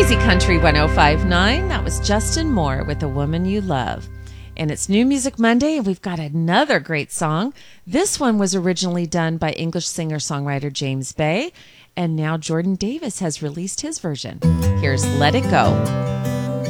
Lazy Country 105.9. That was Justin Moore with The Woman You Love. And it's New Music Monday, and we've got another great song. This one was originally done by English singer-songwriter James Bay, and now Jordan Davis has released his version. Here's Let It Go.